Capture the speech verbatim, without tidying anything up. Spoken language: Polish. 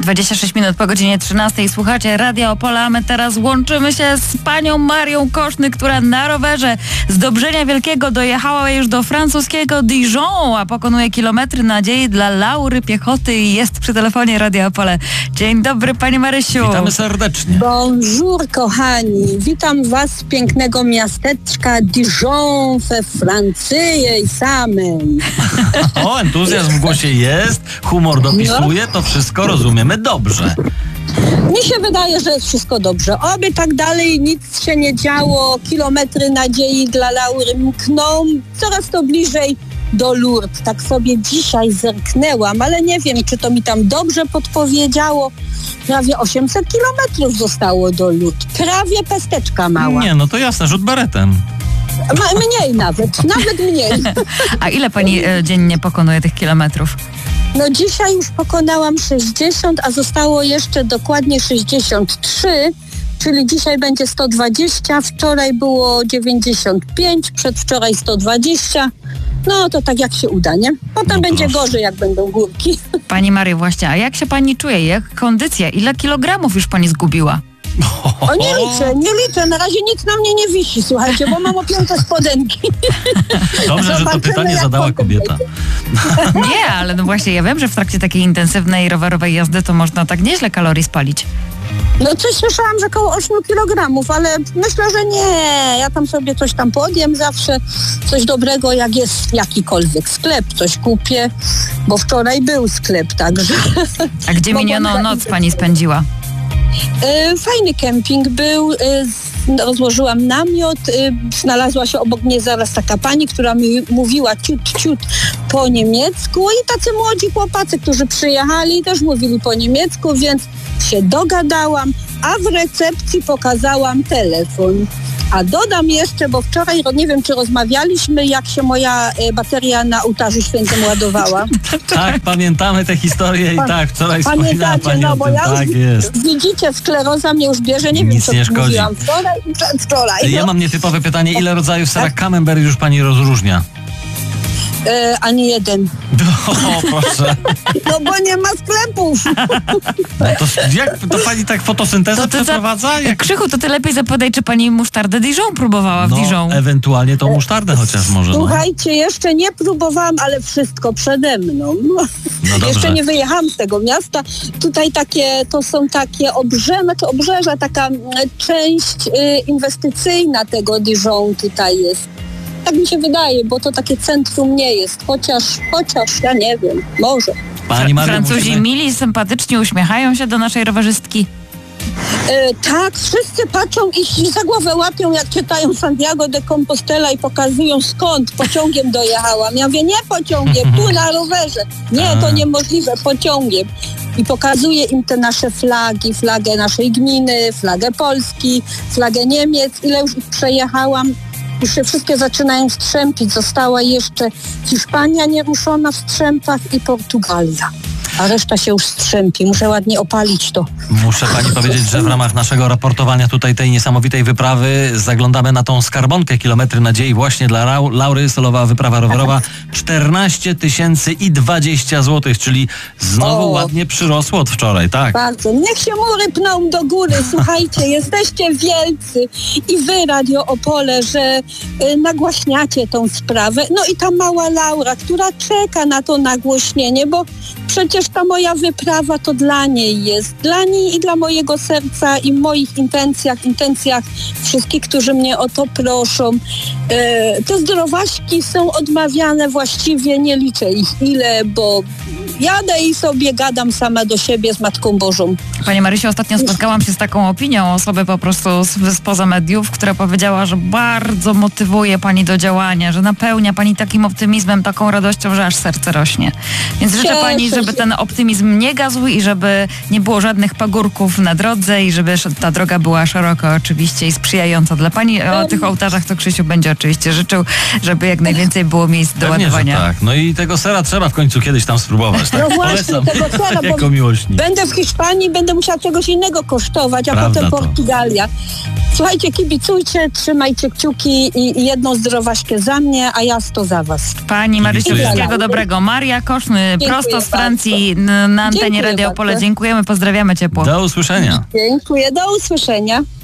dwadzieścia sześć minut po godzinie trzynastej. Słuchacie Radia Opole, a my teraz łączymy się z panią Marią Koszny, która na rowerze z Dobrzenia Wielkiego dojechała już do francuskiego Dijon, a pokonuje kilometry nadziei dla Laury Piechoty i jest przy telefonie Radia Opole. Dzień dobry, pani Marysiu. Witamy serdecznie. Bonjour, kochani. Witam was z pięknego miasteczka Dijon we Francji samej. O, entuzjazm w głosie jest, humor dopisuje, to wszystko rozumiemy dobrze. Mi się wydaje, że jest wszystko dobrze. Oby tak dalej, nic się nie działo, kilometry nadziei dla Laury mkną, coraz to bliżej do Lourdes. Tak sobie dzisiaj zerknęłam, ale nie wiem, czy to mi tam dobrze podpowiedziało. Prawie osiemset kilometrów zostało do Lourdes. Prawie pesteczka mała. Nie, no to jasne, rzut beretem. Ma, mniej nawet, nawet mniej. A ile pani e, dziennie pokonuje tych kilometrów? No dzisiaj już pokonałam sześćdziesiąt, a zostało jeszcze dokładnie sześćdziesiąt trzy, czyli dzisiaj będzie sto dwadzieścia, wczoraj było dziewięćdziesiąt pięć, przedwczoraj sto dwadzieścia. No to tak jak się uda, nie? Potem No będzie proszę. gorzej, jak będą górki. Pani Mario, właśnie, a jak się pani czuje? Jak kondycja? Ile kilogramów już pani zgubiła? O, nie liczę, nie liczę, na razie nic na mnie nie wisi, słuchajcie, bo mam opięte spodenki. Dobrze, że to Zobaczymy, pytanie jak zadała potem kobieta. Nie, ale no właśnie, ja wiem, że w trakcie takiej intensywnej rowerowej jazdy to można tak nieźle kalorii spalić. No coś słyszałam, że koło osiem kilogramów, ale myślę, że nie. Ja tam sobie coś tam podjem zawsze, coś dobrego, jak jest jakikolwiek sklep, coś kupię, bo wczoraj był sklep, także... A gdzie Mogłam minioną noc zainicjować. pani spędziła? E, Fajny kemping był, e, z- rozłożyłam namiot, e, znalazła się obok mnie zaraz taka pani, która mi mówiła ciut, ciut po niemiecku i tacy młodzi chłopacy, którzy przyjechali, też mówili po niemiecku, więc się dogadałam, a w recepcji pokazałam telefon. A dodam jeszcze, bo wczoraj, nie wiem czy rozmawialiśmy, jak się moja e, bateria na ołtarzu świętym ładowała. Tak, pamiętamy tę historię i tak, wczoraj wspominała Pamiętacie, pani no o bo tym, ja tak już, jest. widzicie, skleroza mnie już bierze, nie wiem Nic co nie szkodzi. mówiłam wczoraj i przedwczoraj. Ja No. mam nietypowe pytanie, ile rodzajów sera camembert już pani rozróżnia? E, ani jeden. O, proszę. No bo nie ma sklepów. No to, jak, to pani tak fotosyntezę To ty za- przeprowadza? Jak, Krzychu, to ty lepiej zapytaj, czy pani musztardę Dijon próbowała w no, Dijon. ewentualnie tą musztardę chociaż może. No, Słuchajcie, jeszcze nie próbowałam, ale wszystko przede mną. no dobrze. Jeszcze nie wyjechałam z tego miasta. Tutaj takie, to są takie obrzeża, czy obrzeża, taka mm, część y, inwestycyjna tego Dijon tutaj jest. Tak mi się wydaje, bo to takie centrum nie jest. Chociaż, chociaż, ja nie wiem, może. Pani Mario, Francuzi musimy... mili, sympatycznie uśmiechają się do naszej rowerzystki. E, tak, wszyscy patrzą i za głowę łapią, jak czytają Santiago de Compostela i pokazują, skąd pociągiem dojechałam. Ja mówię, nie pociągiem, tu na rowerze. Nie, to niemożliwe, pociągiem. I pokazuję im te nasze flagi, flagę naszej gminy, flagę Polski, flagę Niemiec. Ile już ich przejechałam, już się wszystkie zaczynają strzępić. Została jeszcze Hiszpania nieruszona w strzępach i Portugalia. A reszta się już strzępi. Muszę ładnie opalić to. Muszę pani powiedzieć, że w ramach naszego raportowania tutaj tej niesamowitej wyprawy zaglądamy na tą skarbonkę Kilometry Nadziei właśnie dla Lau- Laury, solowa wyprawa rowerowa. czternaście tysięcy i dwadzieścia złotych, czyli znowu O. ładnie przyrosło od wczoraj, tak? Bardzo. Niech się mury pną do góry. Słuchajcie, jesteście wielcy i wy, Radio Opole, że y, nagłaśniacie tą sprawę. No i ta mała Laura, która czeka na to nagłośnienie, bo przecież ta moja wyprawa to dla niej jest. Dla niej i dla mojego serca i moich intencjach, intencjach wszystkich, którzy mnie o to proszą. E, te zdrowaśki są odmawiane właściwie, nie liczę ich ile, bo jadę i sobie gadam sama do siebie z Matką Bożą. Pani Marysiu, ostatnio spotkałam się z taką opinią osoby po prostu z, spoza mediów, która powiedziała, że bardzo motywuje pani do działania, że napełnia pani takim optymizmem, taką radością, że aż serce rośnie. Więc życzę Cieszę pani, żeby się. ten optymizm nie gasł i żeby nie było żadnych pagórków na drodze i żeby ta droga była szeroka oczywiście i sprzyjająca dla pani. O tych ołtarzach to Krzysiu będzie oczywiście życzył, żeby jak najwięcej było miejsc do Pewnie, że ładowania. tak. No i tego sera trzeba w końcu kiedyś tam spróbować. Aż tak No właśnie, polecam. tego sera, bo Jako miłośnik. będę w Hiszpanii, będę musiała czegoś innego kosztować, a Prawda potem to. Portugalia. Słuchajcie, kibicujcie, trzymajcie kciuki i, i jedną zdrowaśkę za mnie, a ja sto za was. Pani Marysiu, Dziękuję. wszystkiego dobrego. Maria Koszny, Dziękuję prosto z bardzo. Francji n- na antenie Dziękuję Radio Opole. bardzo. Dziękujemy, pozdrawiamy ciepło. Do usłyszenia. Dziękuję, do usłyszenia.